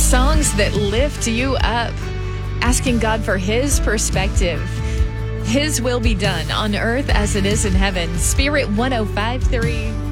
Songs that lift you up, asking God for His perspective. His will be done on earth as it is in heaven. Spirit 105.3.